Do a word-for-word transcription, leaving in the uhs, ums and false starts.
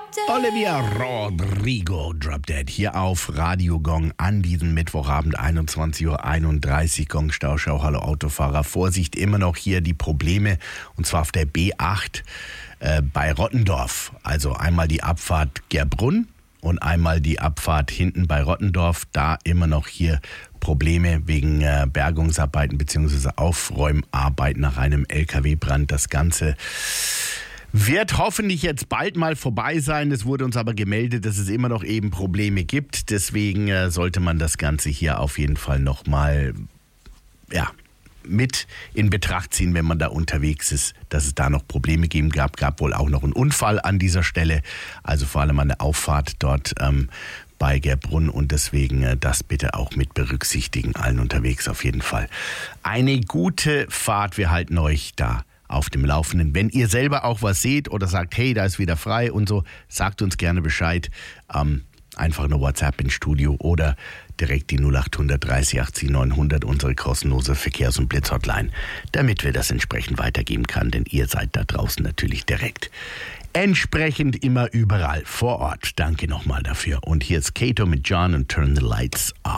Olivia Rodrigo, Drop Dead, hier auf Radio Gong an diesem Mittwochabend, einundzwanzig Uhr einunddreißig, Gong Stauschau, hallo Autofahrer, Vorsicht, immer noch hier die Probleme, und zwar auf der B acht äh, bei Rottendorf, also einmal die Abfahrt Gerbrunn und einmal die Abfahrt hinten bei Rottendorf, da immer noch hier Probleme wegen äh, Bergungsarbeiten bzw. Aufräumarbeiten nach einem L K W-Brand. Das Ganze wird hoffentlich jetzt bald mal vorbei sein. Es wurde uns aber gemeldet, dass es immer noch eben Probleme gibt. Deswegen äh, sollte man das Ganze hier auf jeden Fall nochmal ja, mit in Betracht ziehen, wenn man da unterwegs ist, dass es da noch Probleme geben gab. Gab wohl auch noch einen Unfall an dieser Stelle. Also vor allem an der Auffahrt dort ähm, bei Gerbrunn, und deswegen äh, das bitte auch mit berücksichtigen, allen unterwegs auf jeden Fall. Eine gute Fahrt, wir halten euch da auf dem Laufenden. Wenn ihr selber auch was seht oder sagt, hey, da ist wieder frei und so, sagt uns gerne Bescheid. Ähm, einfach eine WhatsApp ins Studio oder direkt die null acht dreißig achtzig neunhundert, unsere kostenlose Verkehrs- und Blitz-Hotline, damit wir das entsprechend weitergeben können, denn ihr seid da draußen natürlich direkt entsprechend immer überall vor Ort. Danke nochmal dafür. Und hier ist Kato mit John und Turn the Lights Off.